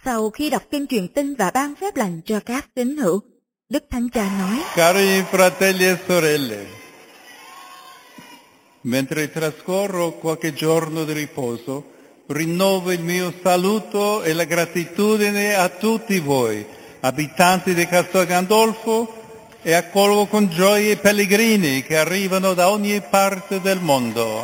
Sau khi đọc kinh truyền tin và ban phép lành cho các tín hữu, Đức Thánh Cha nói: Cari fratelli e sorelle, mentre trascorro qualche giorno di riposo, rinnovo il mio saluto e la gratitudine a tutti voi, abitanti di Castel Gandolfo, e accolgo con gioia i pellegrini che arrivano da ogni parte del mondo.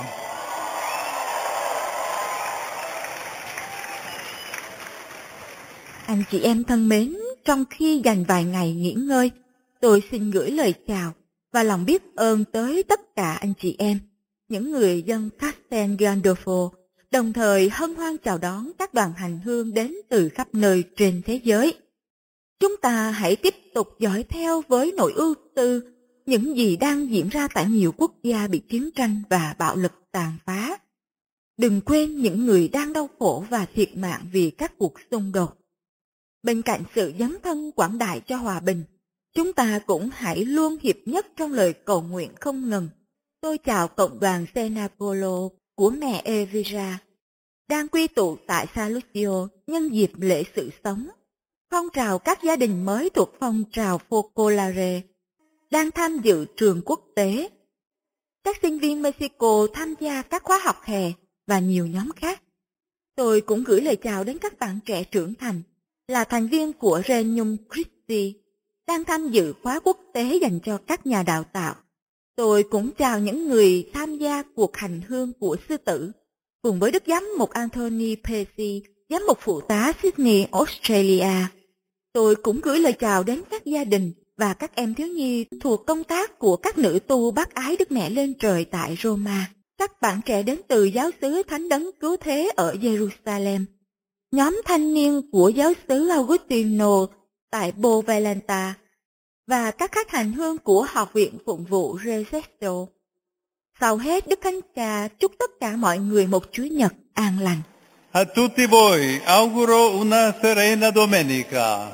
Anh chị em thân mến, trong khi dành vài ngày nghỉ ngơi, tôi xin gửi lời chào và lòng biết ơn tới tất cả anh chị em, những người dân Castel Gandolfo, đồng thời hân hoan chào đón các đoàn hành hương đến từ khắp nơi trên thế giới. Chúng ta hãy tiếp tục dõi theo với nỗi ưu tư những gì đang diễn ra tại nhiều quốc gia bị chiến tranh và bạo lực tàn phá. Đừng quên những người đang đau khổ và thiệt mạng vì các cuộc xung đột. Bên cạnh sự dấn thân quảng đại cho hòa bình, chúng ta cũng hãy luôn hiệp nhất trong lời cầu nguyện không ngừng. Tôi chào cộng đoàn Senapolo của mẹ Evira, đang quy tụ tại San Lucio nhân dịp lễ sự sống. Phong trào các gia đình mới thuộc phong trào Focolare đang tham dự trường quốc tế. Các sinh viên Mexico tham gia các khóa học hè và nhiều nhóm khác. Tôi cũng gửi lời chào đến các bạn trẻ trưởng thành là thành viên của Regnum Christi đang tham dự khóa quốc tế dành cho các nhà đào tạo. Tôi cũng chào những người tham gia cuộc hành hương của sư tử cùng với Đức Giám mục Anthony Pesi, Giám mục phụ tá Sydney, Australia. Tôi cũng gửi lời chào đến các gia đình và các em thiếu nhi thuộc công tác của các nữ tu bác ái Đức Mẹ lên trời tại Roma, các bạn trẻ đến từ giáo xứ Thánh Đấng Cứu Thế ở Jerusalem, nhóm thanh niên của giáo xứ Augustino tại Bovalenta và các khách hành hương của Học viện Phụng vụ Resetto. Sau hết, Đức Thánh Cha chúc tất cả mọi người một Chúa Nhật an lành. A tutti voi auguro una serena domenica.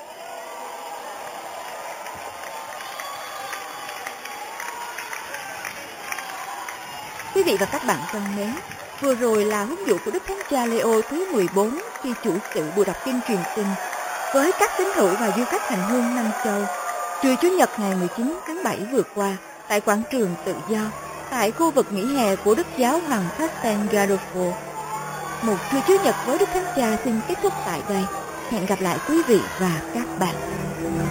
Quý vị và các bạn thân mến, vừa rồi là huấn dụ của Đức Thánh Cha Leo thứ 14 khi chủ sự buổi đọc kinh truyền tin với các tín hữu và du khách hành hương năm châu. Trưa Chủ nhật ngày 19 tháng 7 vừa qua, tại quảng trường Tự Do, tại khu vực nghỉ hè của Đức Giáo hoàng Castel Gandolfo. Một trưa Chủ nhật với Đức Thánh Cha xin kết thúc tại đây. Hẹn gặp lại quý vị và các bạn.